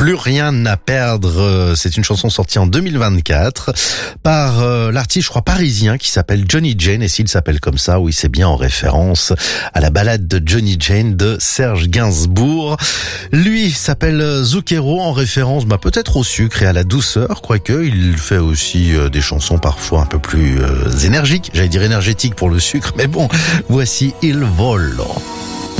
Plus rien à perdre. C'est une chanson sortie en 2024 par l'artiste, je crois, parisien qui s'appelle Johnny Jane. Et s'il s'appelle comme ça, oui, c'est bien en référence à la ballade de Johnny Jane de Serge Gainsbourg. Lui s'appelle Zucchero, en référence peut-être au sucre et à la douceur, quoique il fait aussi des chansons parfois un peu plus énergiques. J'allais dire énergétiques pour le sucre, mais bon, voici Il Volo.